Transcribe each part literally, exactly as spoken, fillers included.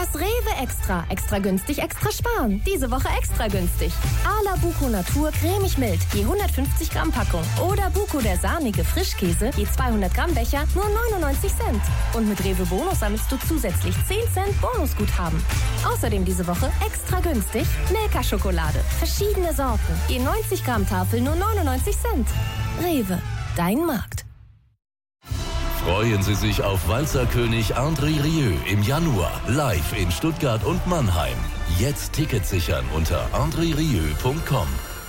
Das Rewe Extra. Extra günstig, extra sparen. Diese Woche extra günstig. Ala Buko Natur cremig mild, je hundertfünfzig Gramm Packung. Oder Buko der sahnige Frischkäse, je zweihundert Gramm Becher, nur neunundneunzig Cent. Und mit Rewe Bonus sammelst du zusätzlich zehn Cent Bonusguthaben. Außerdem diese Woche extra günstig Milka-Schokolade. Verschiedene Sorten, je neunzig Gramm Tafel, nur neunundneunzig Cent. Rewe, dein Markt. Freuen Sie sich auf Walzerkönig André Rieu im Januar live in Stuttgart und Mannheim. Jetzt Tickets sichern unter andre rieu punkt com.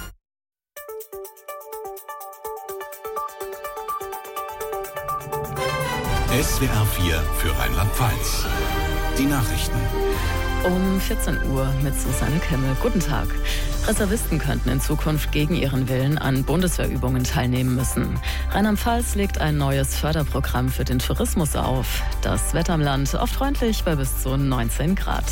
S W R vier für Rheinland-Pfalz. Die Nachrichten. Um vierzehn Uhr mit Susanne Kemmel. Guten Tag. Reservisten könnten in Zukunft gegen ihren Willen an Bundeswehrübungen teilnehmen müssen. Rheinland-Pfalz legt ein neues Förderprogramm für den Tourismus auf. Das Wetter im Land oft freundlich bei bis zu neunzehn Grad.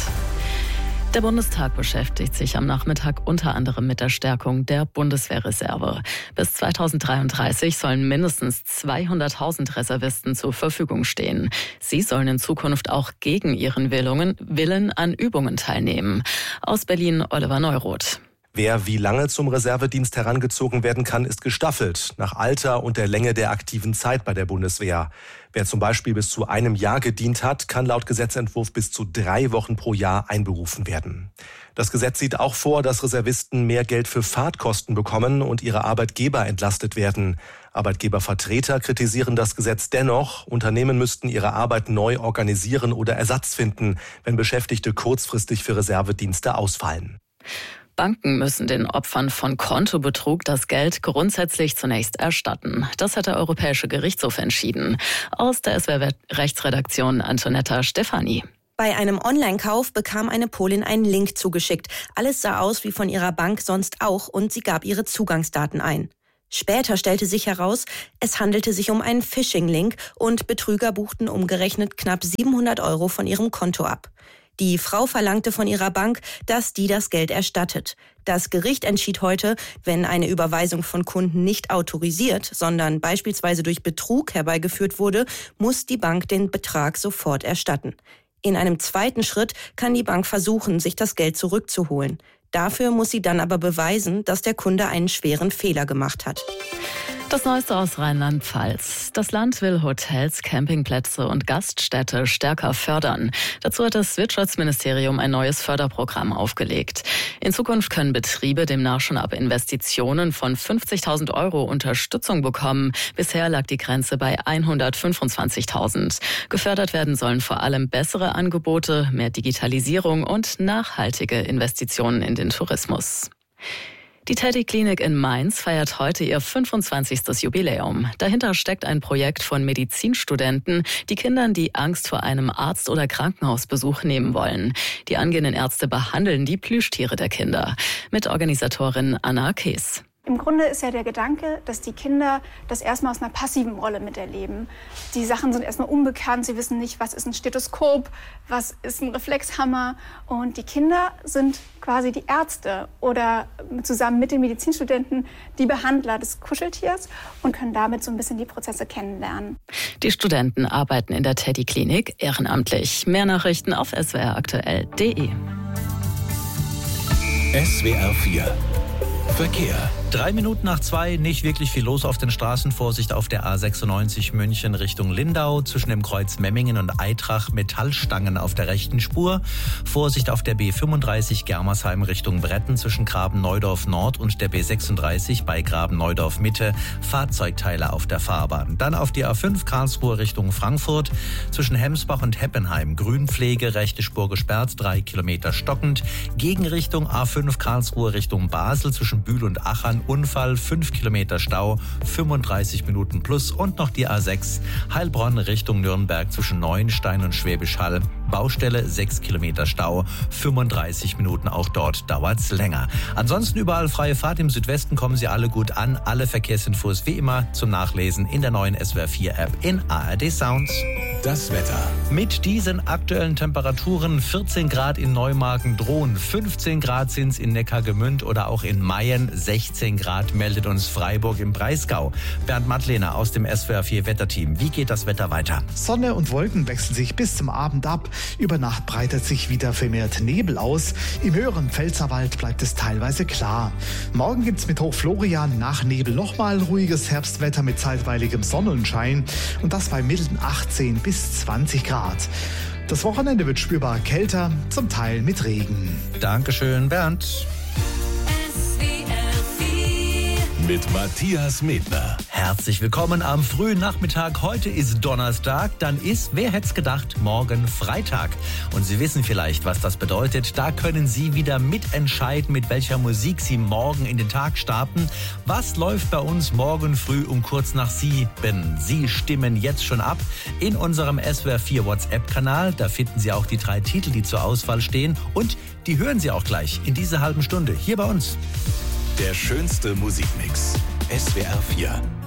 Der Bundestag beschäftigt sich am Nachmittag unter anderem mit der Stärkung der Bundeswehrreserve. Bis zweitausenddreiunddreißig sollen mindestens zweihunderttausend Reservisten zur Verfügung stehen. Sie sollen in Zukunft auch gegen ihren Willen, Willen an Übungen teilnehmen. Aus Berlin Oliver Neuroth. Wer wie lange zum Reservedienst herangezogen werden kann, ist gestaffelt, nach Alter und der Länge der aktiven Zeit bei der Bundeswehr. Wer zum Beispiel bis zu einem Jahr gedient hat, kann laut Gesetzentwurf bis zu drei Wochen pro Jahr einberufen werden. Das Gesetz sieht auch vor, dass Reservisten mehr Geld für Fahrtkosten bekommen und ihre Arbeitgeber entlastet werden. Arbeitgebervertreter kritisieren das Gesetz dennoch. Unternehmen müssten ihre Arbeit neu organisieren oder Ersatz finden, wenn Beschäftigte kurzfristig für Reservedienste ausfallen. Banken müssen den Opfern von Kontobetrug das Geld grundsätzlich zunächst erstatten. Das hat der Europäische Gerichtshof entschieden. Aus der S W R-Rechtsredaktion Antonetta Stefani. Bei einem Online-Kauf bekam eine Polin einen Link zugeschickt. Alles sah aus wie von ihrer Bank sonst auch und sie gab ihre Zugangsdaten ein. Später stellte sich heraus, es handelte sich um einen Phishing-Link und Betrüger buchten umgerechnet knapp siebenhundert Euro von ihrem Konto ab. Die Frau verlangte von ihrer Bank, dass die das Geld erstattet. Das Gericht entschied heute, wenn eine Überweisung von Kunden nicht autorisiert, sondern beispielsweise durch Betrug herbeigeführt wurde, muss die Bank den Betrag sofort erstatten. In einem zweiten Schritt kann die Bank versuchen, sich das Geld zurückzuholen. Dafür muss sie dann aber beweisen, dass der Kunde einen schweren Fehler gemacht hat. Das Neueste aus Rheinland-Pfalz. Das Land will Hotels, Campingplätze und Gaststätte stärker fördern. Dazu hat das Wirtschaftsministerium ein neues Förderprogramm aufgelegt. In Zukunft können Betriebe demnach schon ab Investitionen von fünfzigtausend Euro Unterstützung bekommen. Bisher lag die Grenze bei hundertfünfundzwanzigtausend. Gefördert werden sollen vor allem bessere Angebote, mehr Digitalisierung und nachhaltige Investitionen in den Tourismus. Die Teddy-Klinik in Mainz feiert heute ihr fünfundzwanzigstes Jubiläum. Dahinter steckt ein Projekt von Medizinstudenten, die Kindern die Angst vor einem Arzt- oder Krankenhausbesuch nehmen wollen. Die angehenden Ärzte behandeln die Plüschtiere der Kinder. Mitorganisatorin Anna Kees. Im Grunde ist ja der Gedanke, dass die Kinder das erstmal aus einer passiven Rolle miterleben. Die Sachen sind erstmal unbekannt, sie wissen nicht, was ist ein Stethoskop, was ist ein Reflexhammer. Und die Kinder sind quasi die Ärzte oder zusammen mit den Medizinstudenten die Behandler des Kuscheltiers und können damit so ein bisschen die Prozesse kennenlernen. Die Studenten arbeiten in der Teddy-Klinik ehrenamtlich. Mehr Nachrichten auf s w r aktuell punkt d e. S W R vier Verkehr. Drei Minuten nach zwei, nicht wirklich viel los auf den Straßen. Vorsicht auf der A sechsundneunzig München Richtung Lindau. Zwischen dem Kreuz Memmingen und Eitrach Metallstangen auf der rechten Spur. Vorsicht auf der B fünfunddreißig Germersheim Richtung Bretten zwischen Graben-Neudorf Nord und der B sechsunddreißig bei Graben-Neudorf Mitte. Fahrzeugteile auf der Fahrbahn. Dann auf die A fünf Karlsruhe Richtung Frankfurt. Zwischen Hemsbach und Heppenheim Grünpflege, rechte Spur gesperrt, drei Kilometer stockend. Gegenrichtung A fünf Karlsruhe Richtung Basel zwischen Bühl und Achern. Unfall, fünf Kilometer Stau, fünfunddreißig Minuten plus und noch die A sechs Heilbronn Richtung Nürnberg zwischen Neuenstein und Schwäbisch Hall. Baustelle, sechs Kilometer Stau, fünfunddreißig Minuten, auch dort dauert's länger. Ansonsten überall freie Fahrt. Im Südwesten kommen Sie alle gut an. Alle Verkehrsinfos wie immer zum Nachlesen in der neuen S W R vier App in A R D Sounds. Das Wetter. Mit diesen aktuellen Temperaturen vierzehn Grad in Neumarken drohen, fünfzehn Grad sind's in Neckargemünd oder auch in Mayen, sechzehn Grad meldet uns Freiburg im Breisgau. Bernd Mattlehner aus dem S W R vier Wetterteam. Wie geht das Wetter weiter? Sonne und Wolken wechseln sich bis zum Abend ab. Über Nacht breitet sich wieder vermehrt Nebel aus. Im höheren Pfälzerwald bleibt es teilweise klar. Morgen gibt's mit Hochflorian nach Nebel nochmal ruhiges Herbstwetter mit zeitweiligem Sonnenschein. Und das bei milden achtzehn bis zwanzig Grad. Das Wochenende wird spürbar kälter, zum Teil mit Regen. Dankeschön, Bernd. Mit Matthias Medner. Herzlich willkommen am frühen Nachmittag. Heute ist Donnerstag, dann ist, wer hätte es gedacht, morgen Freitag. Und Sie wissen vielleicht, was das bedeutet. Da können Sie wieder mitentscheiden, mit welcher Musik Sie morgen in den Tag starten. Was läuft bei uns morgen früh um kurz nach sieben? Sie stimmen jetzt schon ab in unserem S W R vier WhatsApp-Kanal. Da finden Sie auch die drei Titel, die zur Auswahl stehen. Und die hören Sie auch gleich in dieser halben Stunde hier bei uns. Der schönste Musikmix. S W R vier.